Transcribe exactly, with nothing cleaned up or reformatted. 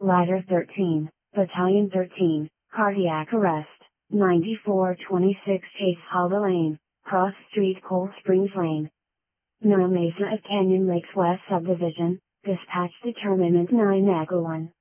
Ladder thirteen, Battalion thirteen, Cardiac Arrest, ninety-four twenty-six Chase Hollow Lane, Cross Street Cold Springs Lane. Nora Mesa of Canyon Lakes West Subdivision, dispatch determinant nine Echo one.